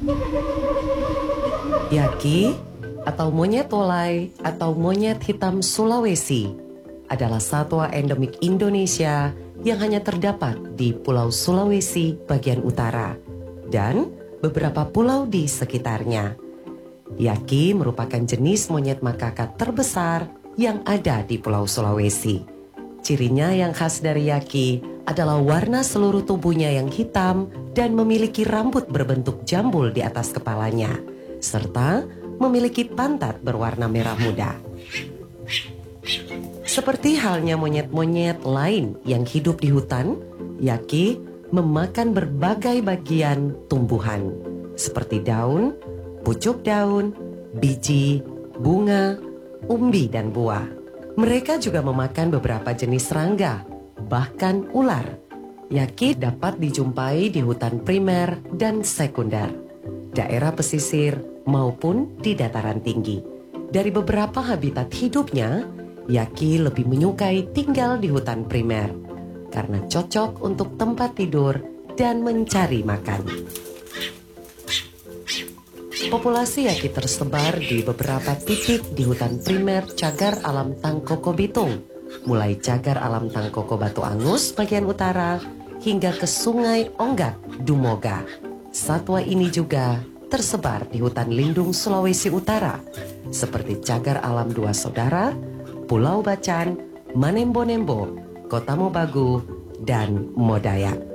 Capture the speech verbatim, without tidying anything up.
Yaki atau monyet wolai atau monyet hitam Sulawesi adalah satwa endemik Indonesia yang hanya terdapat di Pulau Sulawesi bagian utara dan beberapa pulau di sekitarnya. Yaki merupakan jenis monyet makaka terbesar yang ada di Pulau Sulawesi. Cirinya yang khas dari Yaki adalah warna seluruh tubuhnya yang hitam dan memiliki rambut berbentuk jambul di atas kepalanya, serta memiliki pantat berwarna merah muda. Seperti halnya monyet-monyet lain yang hidup di hutan, Yaki memakan berbagai bagian tumbuhan, seperti daun, pucuk daun, biji, bunga, umbi, dan buah. Mereka juga memakan beberapa jenis serangga, bahkan ular. Yaki dapat dijumpai di hutan primer dan sekunder, daerah pesisir maupun di dataran tinggi. Dari beberapa habitat hidupnya, Yaki lebih menyukai tinggal di hutan primer karena cocok untuk tempat tidur dan mencari makan. Populasi Yaki tersebar di beberapa titik di hutan primer Cagar Alam Tangkoko Bitung, mulai Cagar Alam Tangkoko Batu Angus bagian utara hingga ke Sungai Onggak Dumoga. Satwa ini juga tersebar di hutan lindung Sulawesi Utara, seperti Cagar Alam Dua Saudara, Pulau Bacan, Manembo-Nembo, Kota Mobagu, dan Modaya.